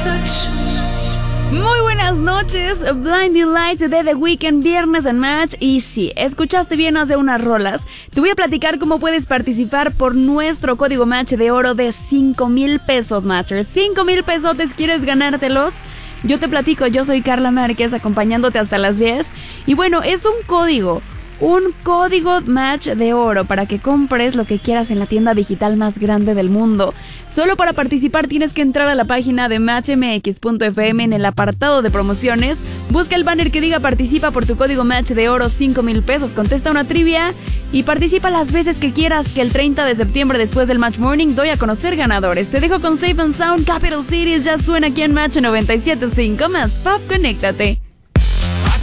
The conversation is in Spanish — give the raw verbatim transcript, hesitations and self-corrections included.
Muy buenas noches, Blinding Lights de The Weeknd, viernes en Match. Y sí, escuchaste bien hace unas rolas. Te voy a platicar cómo puedes participar por nuestro código Match de oro de cinco mil pesos, Matchers. cinco mil pesotes, ¿quieres ganártelos? Yo te platico, yo soy Carla Márquez, acompañándote hasta las diez. Y bueno, es un código, un código Match de oro para que compres lo que quieras en la tienda digital más grande del mundo. Solo para participar tienes que entrar a la página de match m x punto f m en el apartado de promociones. Busca el banner que diga participa por tu código Match de oro cinco mil pesos. Contesta una trivia y participa las veces que quieras, que el treinta de septiembre, después del Match Morning, doy a conocer ganadores. Te dejo con Safe and Sound. Capital Cities ya suena aquí en Match noventa y siete punto cinco. Más pop, conéctate.